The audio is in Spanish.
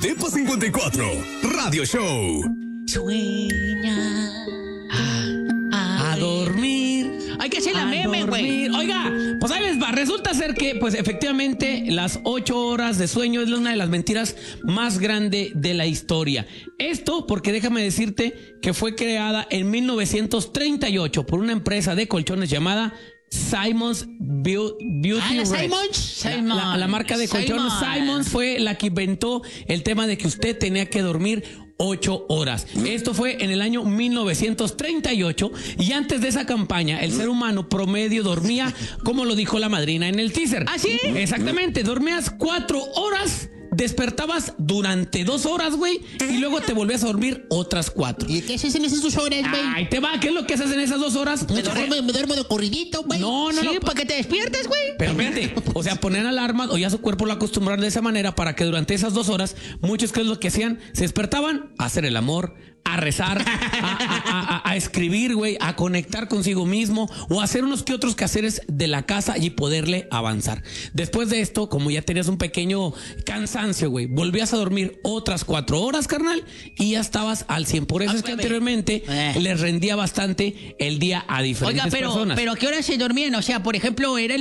Tepa 54, Radio Show. Sueña A dormir. Hay que hacer la a meme, güey. dormir. Oiga, pues ahí les va. Resulta ser que, pues efectivamente, las 8 horas de sueño es una de las mentiras más grandes de la historia. Esto porque déjame decirte que fue creada en 1938 por una empresa de colchones llamada Simon's Beauty la Rest. Simons. La marca de colchones Simons fue la que inventó el tema de que usted tenía que dormir 8 horas. Esto fue en el año 1938 y antes de esa campaña el ser humano promedio dormía, como lo dijo la madrina en el teaser. ¿Ah, sí? Exactamente, dormías 4 horas, despertabas durante 2 horas, güey, y luego te volvías a dormir otras 4. ¿Y qué haces en esas 2 horas, güey? Ay, te va, ¿qué es lo que haces en esas 2 horas? Me duermo de corridito, güey. No, Sí, para que te despiertes, güey. Pero fíjate, o sea, poner alarmas o ya su cuerpo lo acostumbraron de esa manera para que durante esas 2 horas, muchos, ¿qué es lo que hacían? Se despertaban a hacer el amor, a rezar, a escribir, güey, a conectar consigo mismo o a hacer unos que otros quehaceres de la casa y poderle avanzar. Después de esto, como ya tenías un pequeño cansancio, güey, volvías a dormir otras 4 horas, carnal, y ya estabas al 100. Por eso es que anteriormente les rendía bastante el día a diferentes personas. Pero ¿a qué hora se dormían? O sea, por ejemplo, era